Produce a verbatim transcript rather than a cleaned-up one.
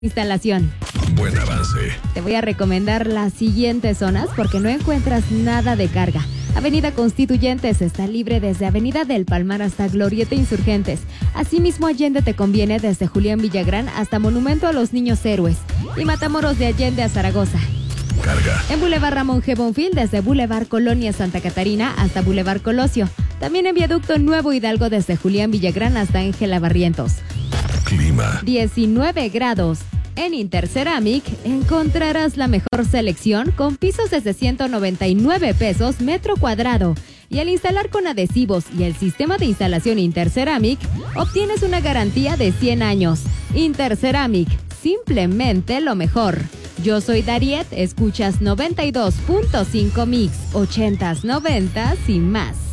Instalación. Buen avance. Te voy a recomendar las siguientes zonas porque no encuentras nada de carga. Avenida Constituyentes está libre desde Avenida del Palmar hasta Glorieta Insurgentes. Asimismo, Allende te conviene desde Julián Villagrán hasta Monumento a los Niños Héroes. Y Matamoros de Allende a Zaragoza. Carga. En Boulevard Ramón G. Bonfil desde Boulevard Colonia Santa Catarina hasta Boulevard Colosio. También en Viaducto Nuevo Hidalgo desde Julián Villagrán hasta Ángela Barrientos. Clima. diecinueve grados. En Interceramic encontrarás la mejor selección con pisos desde ciento noventa y nueve pesos metro cuadrado. Y al instalar con adhesivos y el sistema de instalación Interceramic, obtienes una garantía de cien años. Interceramic, simplemente lo mejor. Yo soy Dariet, escuchas noventa y dos punto cinco Mix, ochentas, noventas y más.